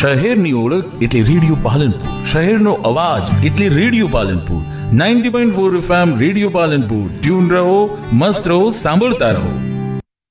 શહેરની ઓળખ એટલે રેડિયો પાલનપુર, શહેરનો અવાજ એટલે radio Palanpur. 90.4 FM radio Palanpur. Tune રહો, મસ્ત રહો, સાંભળતા રહો.